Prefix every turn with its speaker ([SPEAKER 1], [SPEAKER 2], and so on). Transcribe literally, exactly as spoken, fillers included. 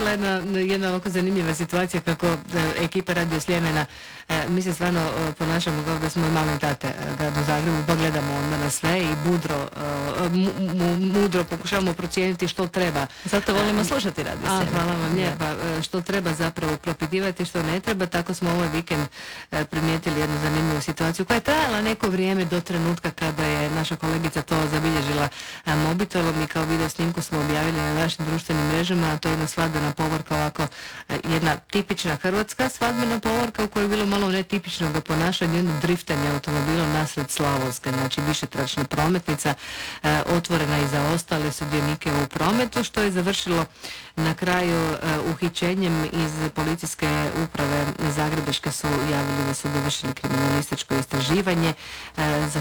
[SPEAKER 1] vidjela jedna, jedna ovako zanimljiva situacija kako e, ekipa Radio Sljemena, e, mi se stvarno e, ponašamo kao da smo mame i tate e, grad u Zagrebu, pa gledamo onda na sve i budro, e, mu, mu, mudro pokušavamo procijeniti što treba.
[SPEAKER 2] Zato volimo slušati Radio Sljemena.
[SPEAKER 1] Hvala vam lijepa. Što treba zapravo propitivati, što ne treba. Tako smo ovaj vikend e, primijetili jednu zanimljivu situaciju koja je trajala neko vrijeme do trenutka kada je naša kolegica to zabilježila a, mobitelom i kao video snimku smo objavili na našim društvenim mrežama, a to je jedna svadbena povorka, ovako a, jedna tipična hrvatska svadbena povorka u kojoj je bilo malo netipičnog ponašanja, jedno driftanje automobilom nasred Slavonske, znači višetračna prometnica a, otvorena i za ostale sudionike u prometu, što je završilo na kraju uh, uhićenjem. Iz policijske uprave Zagrebačke su javili da su dovršili kriminalističko istraživanje. Uh, za